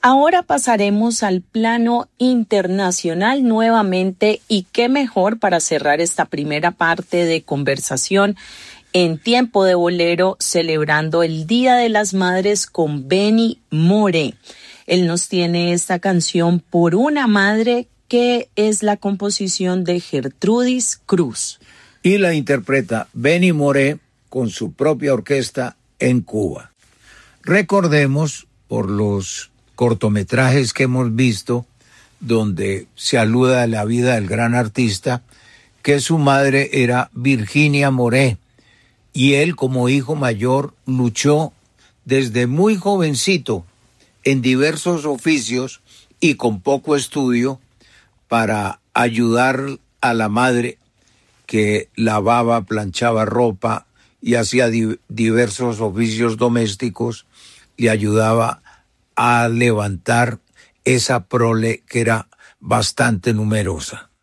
Ahora pasaremos al plano internacional nuevamente y qué mejor para cerrar esta primera parte de conversación en Tiempo de Bolero celebrando el Día de las Madres con Benny Moré. Él nos tiene esta canción Por una Madre, que es la composición de Gertrudis Cruz. Y la interpreta Benny Moré con su propia orquesta en Cuba. Recordemos, por los cortometrajes que hemos visto, donde se aluda a la vida del gran artista, que su madre era Virginia Moré, y él como hijo mayor luchó desde muy jovencito en diversos oficios y con poco estudio para ayudar a la madre que lavaba, planchaba ropa y hacía diversos oficios domésticos, le ayudaba a levantar esa prole que era bastante numerosa.